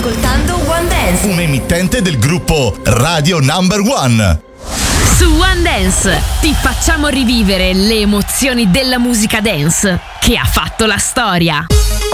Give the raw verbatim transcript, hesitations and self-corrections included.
ascoltando One Dance, un emittente del gruppo Radio Number One. Su One Dance ti facciamo rivivere le emozioni della musica dance che ha fatto la storia.